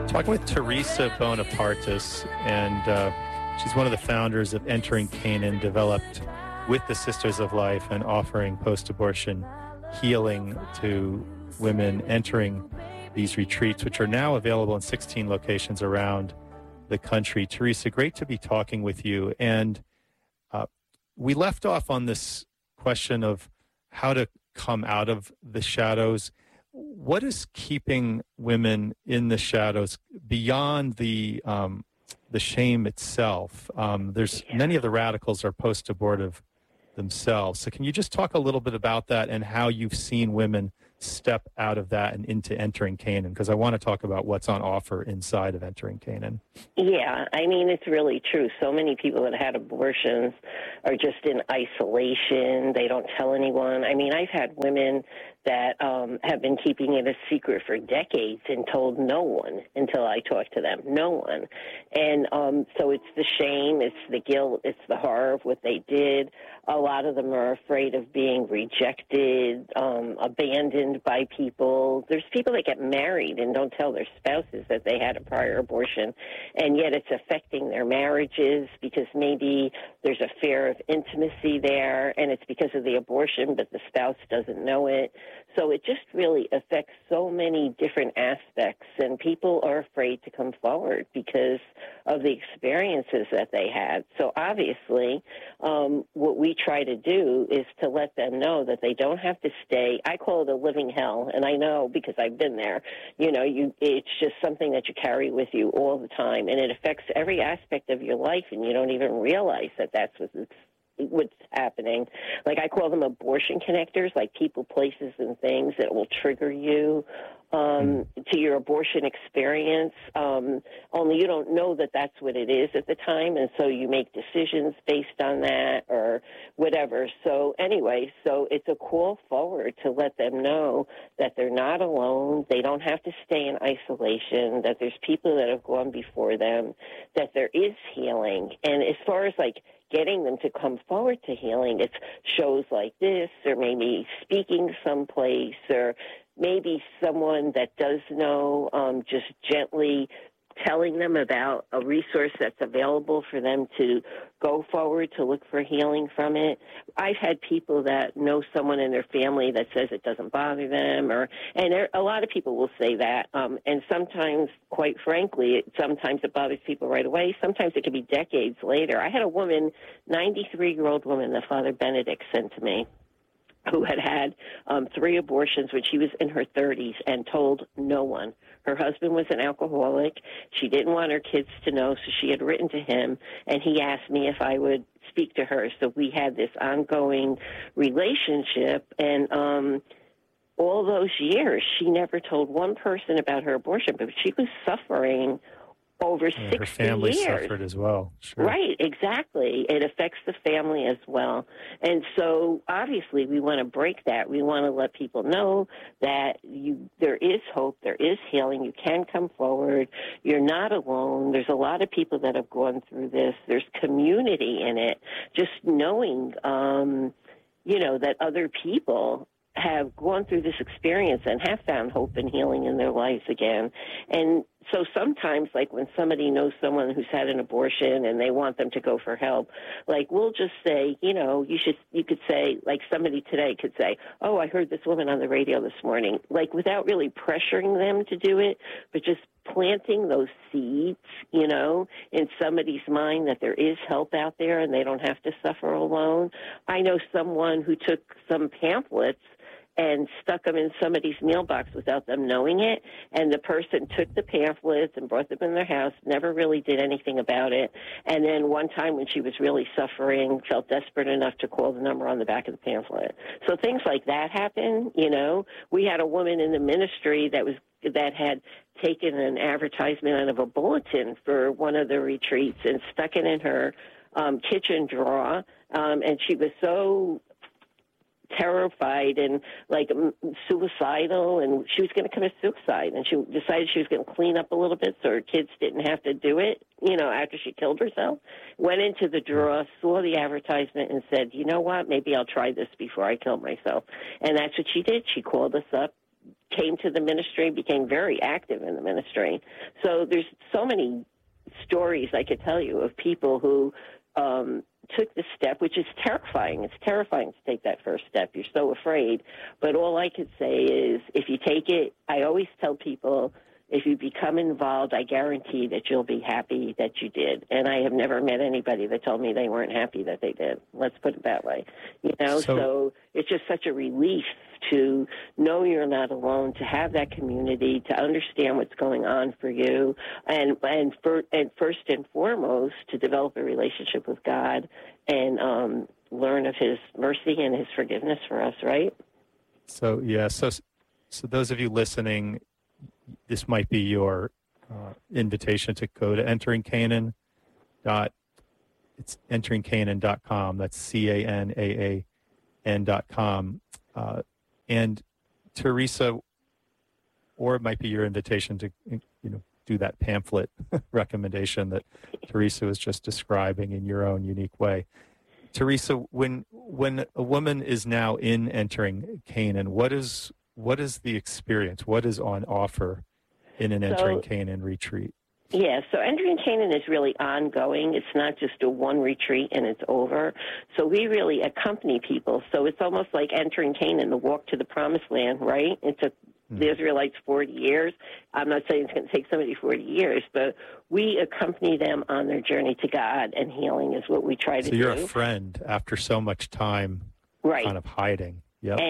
Talking with Teresa Bonapartis, and she's one of the founders of Entering Canaan, developed with the Sisters of Life and offering post-abortion healing to women entering these retreats, which are now available in 16 locations around the country. Teresa, great to be talking with you. And we left off on this question of how to come out of the shadows. What is keeping women in the shadows beyond the shame itself? There's many of the radicals are post-abortive themselves. So can you just talk a little bit about that and how you've seen women step out of that and into Entering Canaan? Because I want to talk about what's on offer inside of Entering Canaan. Yeah, I mean, it's really true. So many people that had abortions are just in isolation. They don't tell anyone. I mean, I've had women that have been keeping it a secret for decades and told no one until I talked to them, no one. And so it's the shame, it's the guilt, it's the horror of what they did. A lot of them are afraid of being rejected, abandoned by people. There's people that get married and don't tell their spouses that they had a prior abortion, and yet it's affecting their marriages because maybe there's a fear of intimacy there, and it's because of the abortion, but the spouse doesn't know it. So it just really affects so many different aspects, and people are afraid to come forward because of the experiences that they had. So obviously, what we try to do is to let them know that they don't have to stay. I call it a living hell, and I know because I've been there. You know, it's just something that you carry with you all the time, and it affects every aspect of your life, and you don't even realize that that's what's happening. Like, I call them abortion connectors, like people, places, and things that will trigger you to your abortion experience, only you don't know that that's what it is at the time, and so you make decisions based on that or whatever. So anyway, so it's a call forward to let them know that they're not alone, they don't have to stay in isolation, that there's people that have gone before them, that there is healing. And as far as, like, getting them to come forward to healing, it's shows like this, or maybe speaking someplace, or maybe someone that does know, just gently telling them about a resource that's available for them to go forward to look for healing from it. I've had people that know someone in their family that says it doesn't bother them, a lot of people will say that, and sometimes, quite frankly, sometimes it bothers people right away. Sometimes it could be decades later. I had a woman, 93-year-old woman, that Father Benedict sent to me, who had 3 abortions when she was in her 30s and told no one. Her husband was an alcoholic. She didn't want her kids to know, so she had written to him, and he asked me if I would speak to her. So we had this ongoing relationship, and all those years, she never told one person about her abortion, but she was suffering over 60 years. Her family suffered as well. Sure. Right, exactly. It affects the family as well. And so, obviously, we want to break that. We want to let people know that there is hope, there is healing, you can come forward, you're not alone. There's a lot of people that have gone through this. There's community in it. Just knowing, that other people have gone through this experience and have found hope and healing in their lives again. And so sometimes, like when somebody knows someone who's had an abortion and they want them to go for help, like we'll just say, you could say, like somebody today could say, oh, I heard this woman on the radio this morning, like without really pressuring them to do it, but just planting those seeds, in somebody's mind that there is help out there and they don't have to suffer alone. I know someone who took some pamphlets and stuck them in somebody's mailbox without them knowing it, and the person took the pamphlets and brought them in their house, never really did anything about it, and then one time when she was really suffering, felt desperate enough to call the number on the back of the pamphlet. So things like that happen, We had a woman in the ministry that had taken an advertisement out of a bulletin for one of the retreats and stuck it in her kitchen drawer, and she was so terrified and like suicidal, and she was going to commit suicide, and she decided she was going to clean up a little bit so her kids didn't have to do it, after she killed herself. Went into the drawer, saw the advertisement, and said, you know what, maybe I'll try this before I kill myself. And that's what she did. She called us up came to the ministry, became very active in the ministry. So there's so many stories I could tell you of people who took the step, which is terrifying. It's terrifying to take that first step. You're so afraid. But all I could say is if you take it, I always tell people, if you become involved, I guarantee that you'll be happy that you did. And I have never met anybody that told me they weren't happy that they did. Let's put it that way. So it's just such a relief to know you're not alone, to have that community, to understand what's going on for you, and first and foremost, to develop a relationship with God and learn of His mercy and His forgiveness for us, right? So those of you listening, this might be your invitation to go to Entering Canaan. It's enteringcanaan.com. That's CANAAN.com. And Teresa, or it might be your invitation to do that pamphlet recommendation that Teresa was just describing in your own unique way. Teresa, when a woman is now in Entering Canaan, what is the experience? What is on offer in an Entering Canaan retreat? Yeah, so Entering Canaan is really ongoing. It's not just a one retreat and it's over. So we really accompany people. So it's almost like Entering Canaan, the walk to the promised land, right? It took the Israelites 40 years. I'm not saying it's going to take somebody 40 years, but we accompany them on their journey to God, and healing is what we try to do. So you're a friend after so much time kind of hiding. Yep.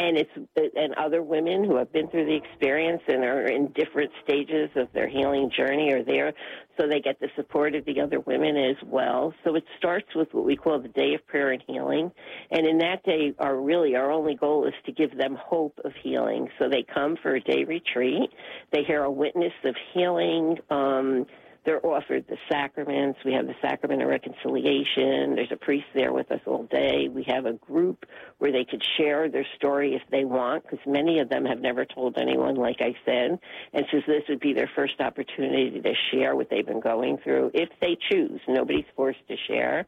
And other women who have been through the experience and are in different stages of their healing journey are there, so they get the support of the other women as well. So it starts with what we call the Day of Prayer and Healing, and in that day, our only goal is to give them hope of healing. So they come for a day retreat, they hear a witness of healing. They're offered the sacraments. We have the sacrament of reconciliation. There's a priest there with us all day. We have a group where they could share their story if they want, because many of them have never told anyone, like I said. And since this would be their first opportunity to share what they've been going through, if they choose, nobody's forced to share.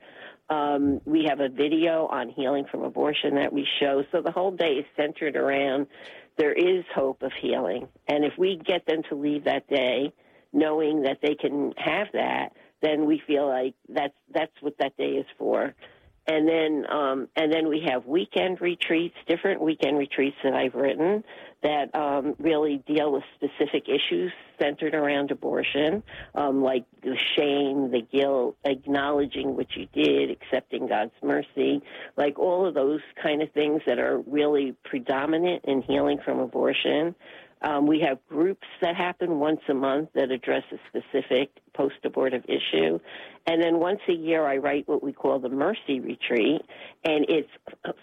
We have a video on healing from abortion that we show. So the whole day is centered around there is hope of healing. And if we get them to leave that day knowing that they can have that, then we feel like that's what that day is for. And then we have weekend retreats, different weekend retreats that I've written that really deal with specific issues centered around abortion, like the shame, the guilt, acknowledging what you did, accepting God's mercy, like all of those kind of things that are really predominant in healing from abortion. We have groups that happen once a month that address a specific post-abortive issue. And then once a year, I write what we call the Mercy Retreat, and it's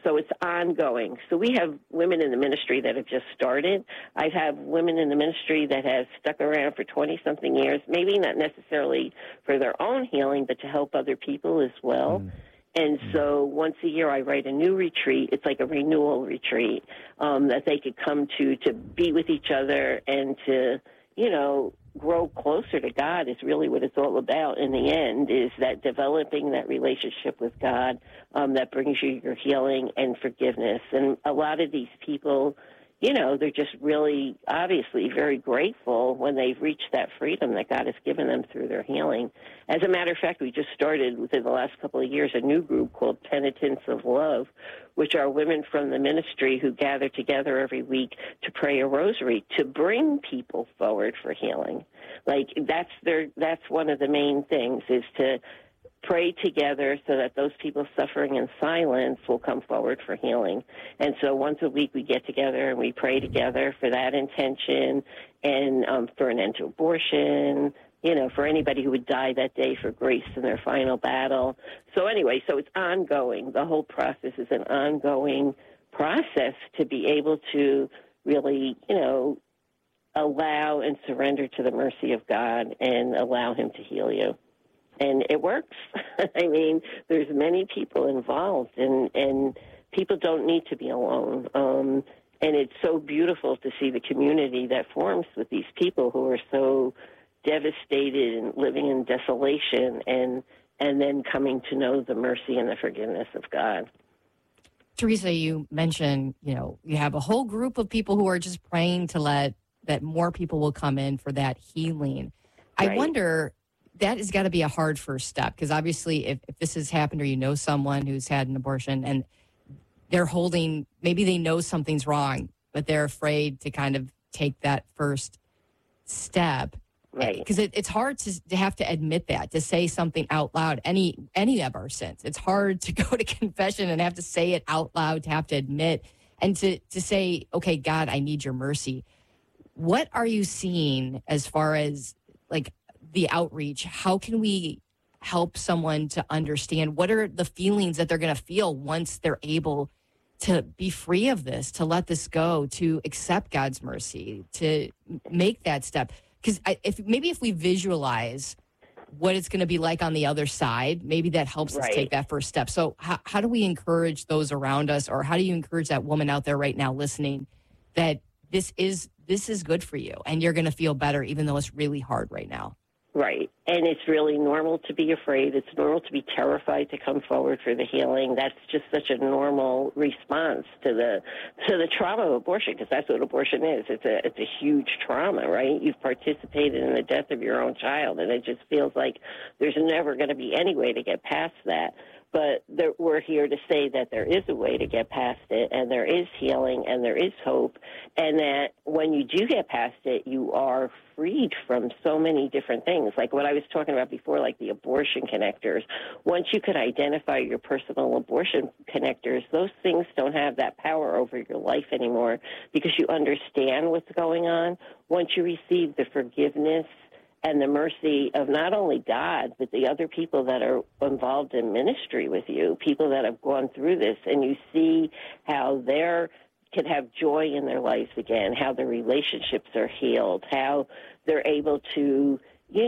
ongoing. So we have women in the ministry that have just started. I've had women in the ministry that have stuck around for 20-something years, maybe not necessarily for their own healing, but to help other people as well. And so once a year I write a new retreat. It's like a renewal retreat that they could come to be with each other and to, grow closer to God is really what it's all about in the end, is that developing that relationship with God that brings you your healing and forgiveness. And a lot of these people, they're just really obviously very grateful when they've reached that freedom that God has given them through their healing. As a matter of fact, we just started within the last couple of years a new group called Penitents of Love, which are women from the ministry who gather together every week to pray a rosary to bring people forward for healing. Like that's one of the main things, is to pray together so that those people suffering in silence will come forward for healing. And so once a week we get together and we pray together for that intention and for an end to abortion, for anybody who would die that day, for grace in their final battle. So anyway, so it's ongoing. The whole process is an ongoing process to be able to really, allow and surrender to the mercy of God and allow Him to heal you. And it works. I mean, there's many people involved, and people don't need to be alone. And it's so beautiful to see the community that forms with these people who are so devastated and living in desolation, and then coming to know the mercy and the forgiveness of God. Teresa, you mentioned, you have a whole group of people who are just praying to let that more people will come in for that healing. I Right. wonder, that has got to be a hard first step, because obviously if this has happened, or someone who's had an abortion and they're maybe they know something's wrong, but they're afraid to kind of take that first step. Right. Because it's hard to have to admit that, to say something out loud, any of our sins. It's hard to go to confession and have to say it out loud, to have to admit, and to say, okay, God, I need your mercy. What are you seeing as far as like the outreach? How can we help someone to understand what are the feelings that they're going to feel once they're able to be free of this, to let this go, to accept God's mercy, to make that step? Because if we visualize what it's going to be like on the other side, maybe that helps us take that first step. So how do we encourage those around us, or how do you encourage that woman out there right now listening, that this is good for you and you're going to feel better, even though it's really hard right now? Right. And it's really normal to be afraid. It's normal to be terrified to come forward for the healing. That's just such a normal response to the trauma of abortion, because that's what abortion is. It's a huge trauma, right? You've participated in the death of your own child, and it just feels like there's never going to be any way to get past that. But we're here to say that there is a way to get past it, and there is healing, and there is hope, and that when you do get past it, you are freed from so many different things. Like what I was talking about before, like the abortion connectors. Once you could identify your personal abortion connectors, those things don't have that power over your life anymore, because you understand what's going on. Once you receive the forgiveness and the mercy of not only God, but the other people that are involved in ministry with you, people that have gone through this, and you see how they can have joy in their lives again, how their relationships are healed, how they're able to,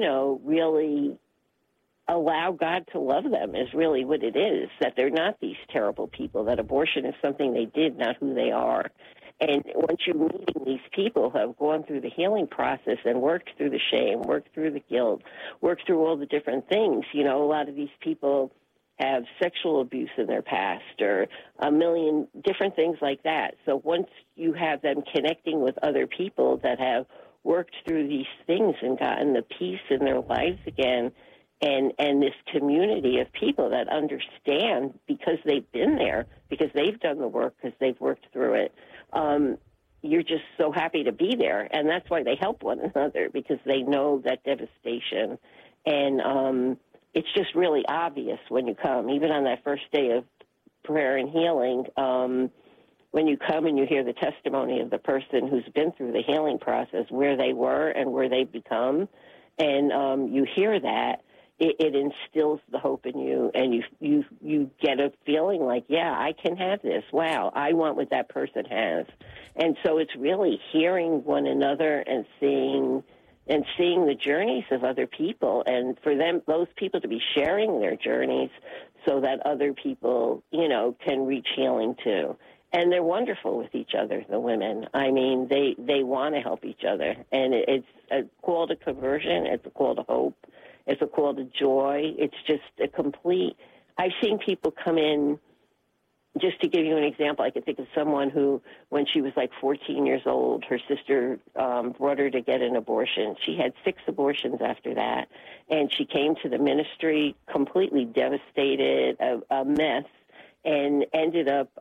really allow God to love them is really what it is, that they're not these terrible people, that abortion is something they did, not who they are. And once you're meeting these people who have gone through the healing process and worked through the shame, worked through the guilt, worked through all the different things, a lot of these people have sexual abuse in their past or a million different things like that. So once you have them connecting with other people that have worked through these things and gotten the peace in their lives again, and this community of people that understand because they've been there, because they've done the work, because they've worked through it, you're just so happy to be there. And that's why they help one another, because they know that devastation. And it's just really obvious when you come, even on that first day of prayer and healing, when you come and you hear the testimony of the person who's been through the healing process, where they were and where they've become, and you hear that, it instills the hope in you, and you get a feeling like, yeah, I can have this. Wow, I want what that person has. And so it's really hearing one another and seeing the journeys of other people, and for them, those people to be sharing their journeys so that other people, can reach healing too. And they're wonderful with each other, the women. I mean, they want to help each other. And it's a call to conversion. It's a call to hope. It's a call to joy. It's just a complete... I've seen people come in, just to give you an example, I could think of someone who, when she was like 14 years old, her sister brought her to get an abortion. She had 6 abortions after that, and she came to the ministry completely devastated, a mess, and ended up,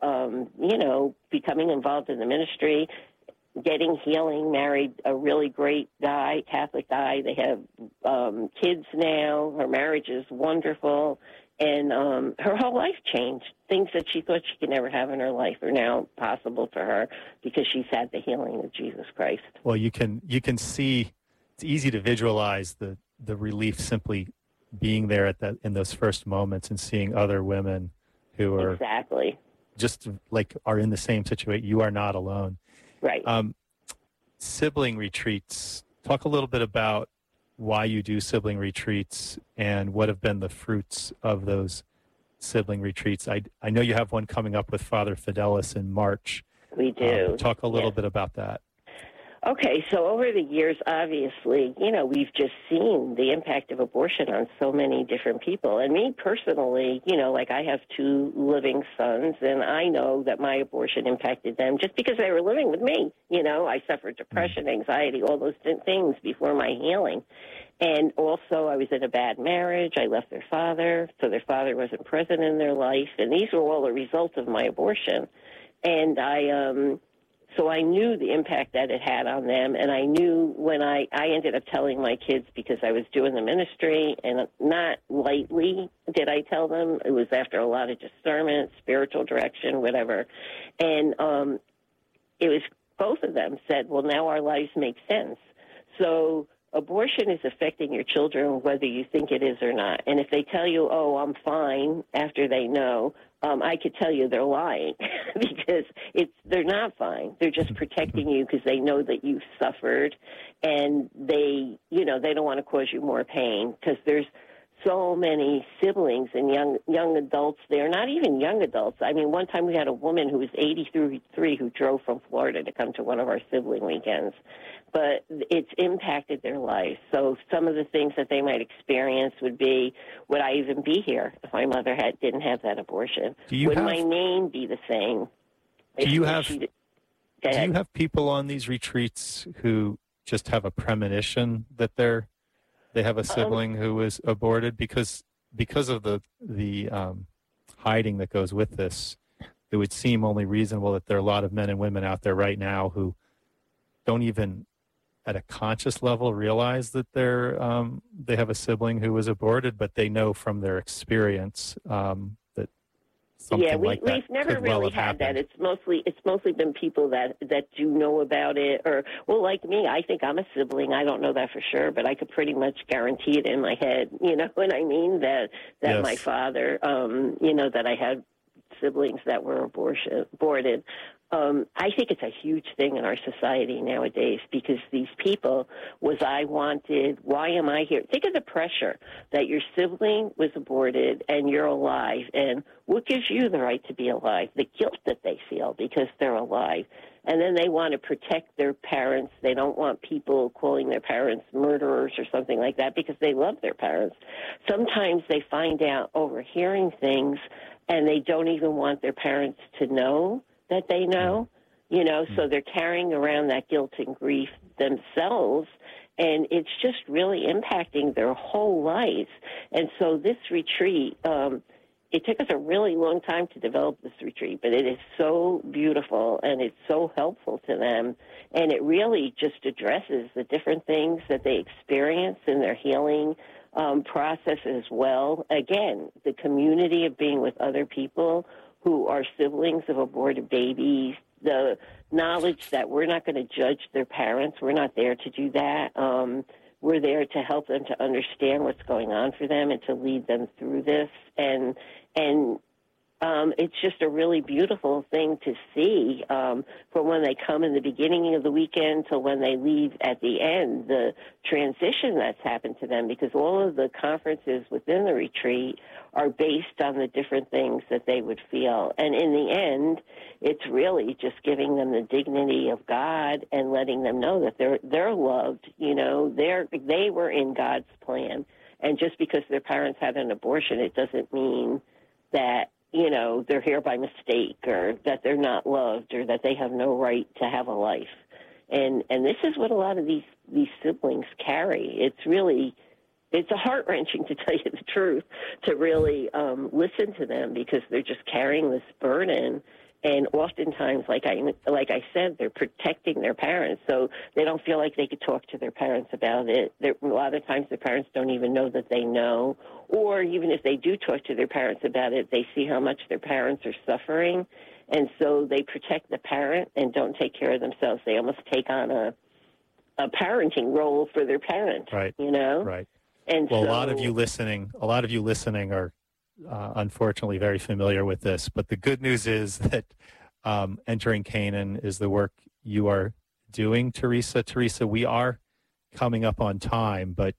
becoming involved in the ministry, getting healing, married a really great guy, Catholic guy. They have kids now. Her marriage is wonderful. And her whole life changed. Things that she thought she could never have in her life are now possible for her because she's had the healing of Jesus Christ. Well, you can see, it's easy to visualize the relief simply being there in those first moments and seeing other women who are exactly just like are in the same situation. You are not alone. Right. Sibling retreats. Talk a little bit about why you do sibling retreats and what have been the fruits of those sibling retreats. I know you have one coming up with Father Fidelis in March. We do. Talk a little bit about that. Okay, so over the years, obviously, we've just seen the impact of abortion on so many different people. And me personally, like I have two living sons, and I know that my abortion impacted them just because they were living with me. I suffered depression, anxiety, all those things before my healing. And also, I was in a bad marriage. I left their father, so their father wasn't present in their life. And these were all a result of my abortion. And so I knew the impact that it had on them, and I knew when I ended up telling my kids because I was doing the ministry, and not lightly did I tell them. It was after a lot of discernment, spiritual direction, whatever. And it was both of them said, well, now our lives make sense. So abortion is affecting your children whether you think it is or not. And if they tell you, oh, I'm fine, after they know, I could tell you they're lying because they're not fine. They're just protecting you because they know that you've suffered, and they don't want to cause you more pain because there's so many siblings and young adults there, not even young adults. I mean, one time we had a woman who was 83 who drove from Florida to come to one of our sibling weekends. But it's impacted their life. So some of the things that they might experience would be, would I even be here if my mother didn't have that abortion? Would my name be the same? Do you have people on these retreats who just have a premonition that they have a sibling who was aborted because of the hiding that goes with this? It would seem only reasonable that there are a lot of men and women out there right now who don't even at a conscious level realize that they have a sibling who was aborted, but they know from their experience that something like that we've never could really well have had that. happened. It's mostly been people that do know about it, or like me, I think I'm a sibling. I don't know that for sure, but I could pretty much guarantee it in my head. You know what I mean? That Yes. my father, that I had siblings that were aborted. I think it's a huge thing in our society nowadays because these people was I wanted, why am I here? Think of the pressure that your sibling was aborted and you're alive, and what gives you the right to be alive? The guilt that they feel because they're alive. And then they want to protect their parents. They don't want people calling their parents murderers or something like that because they love their parents. Sometimes they find out overhearing things and they don't even want their parents to know that they know, so they're carrying around that guilt and grief themselves, and it's just really impacting their whole life. And so this retreat, it took us a really long time to develop this retreat, but it is so beautiful and it's so helpful to them, and it really just addresses the different things that they experience in their healing process as well. Again, the community of being with other people who are siblings of aborted babies, the knowledge that we're not going to judge their parents. We're not there to do that. We're there to help them to understand what's going on for them and to lead them through this. And it's just a really beautiful thing to see from when they come in the beginning of the weekend to when they leave at the end, the transition that's happened to them, because all of the conferences within the retreat are based on the different things that they would feel. And in the end, it's really just giving them the dignity of God and letting them know that they're loved. They were in God's plan. And just because their parents had an abortion, it doesn't mean that they're here by mistake, or that they're not loved, or that they have no right to have a life. And this is what a lot of these siblings carry. It's a heart-wrenching, to tell you the truth, to really listen to them, because they're just carrying this burden. And oftentimes, like I said, they're protecting their parents, so they don't feel like they could talk to their parents about it. A lot of times, their parents don't even know that they know, or even if they do talk to their parents about it, they see how much their parents are suffering, and so they protect the parent and don't take care of themselves. They almost take on a parenting role for their parent, Right. Right. And well, so, a lot of you listening are unfortunately very familiar with this, but the good news is that Entering Canaan is the work you are doing, Teresa. Teresa, we are coming up on time, but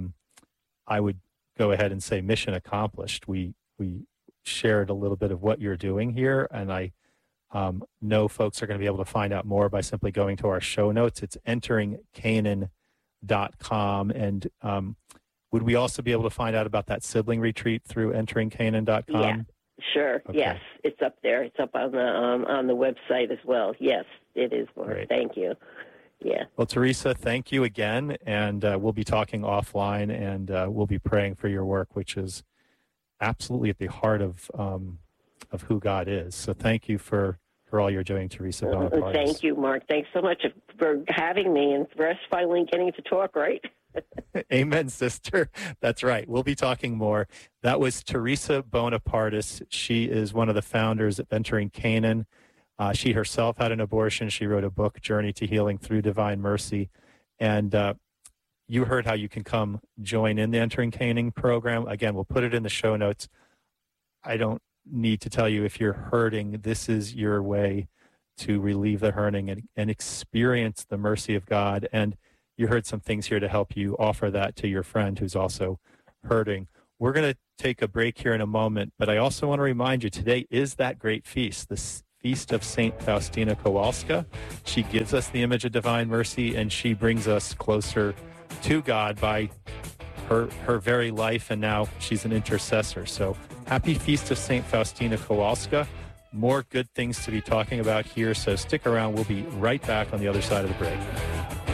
I would go ahead and say mission accomplished. We shared a little bit of what you're doing here, and I know folks are going to be able to find out more by simply going to our show notes. It's enteringcanaan.com. And would we also be able to find out about that sibling retreat through enteringcanaan.com? Yeah, sure. Okay. Yes, it's up there. It's up on the website as well. Yes, it is, Mark. Great. Thank you. Yeah. Well, Teresa, thank you again. And we'll be talking offline, and we'll be praying for your work, which is absolutely at the heart of who God is. So thank you for all you're doing, Teresa Bonapartis. Thank you, Mark. Thanks so much for having me and for us finally getting to talk, right? Amen, sister. That's right. We'll be talking more. That was Teresa Bonapartis. She is one of the founders of Entering Canaan. She herself had an abortion. She wrote a book, Journey to Healing Through Divine Mercy. And you heard how you can come join in the Entering Canaan program. Again, we'll put it in the show notes. I don't need to tell you, if you're hurting, this is your way to relieve the hurting and experience the mercy of God. And you heard some things here to help you offer that to your friend who's also hurting. We're going to take a break here in a moment, but I also want to remind you, today is that great feast, the feast of St. Faustina Kowalska. She gives us the image of divine mercy, and she brings us closer to God by her very life, and now she's an intercessor. So happy feast of St. Faustina Kowalska. More good things to be talking about here, so stick around. We'll be right back on the other side of the break.